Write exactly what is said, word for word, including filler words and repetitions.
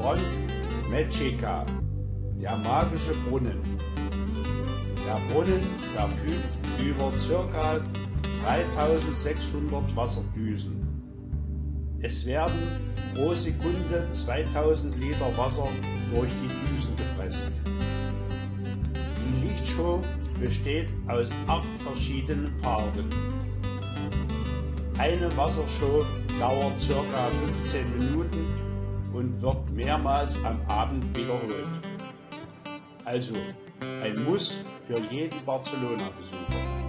Restaurant Mexica, der magische Brunnen. Der Brunnen verfügt über ca. dreitausendsechshundert Wasserdüsen. Es werden pro Sekunde zweitausend Liter Wasser durch die Düsen gepresst. Die Lichtshow besteht aus acht verschiedenen Farben. Eine Wassershow dauert ca. fünfzehn Minuten und wird mehrmals am Abend wiederholt. Also ein Muss für jeden Barcelona-Besucher.